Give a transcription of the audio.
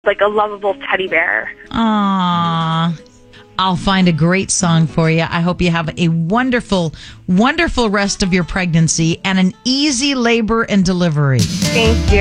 like a lovable teddy bear. Aww. I'll find a great song for you. I hope you have a wonderful, wonderful rest of your pregnancy and an easy labor and delivery. Thank you.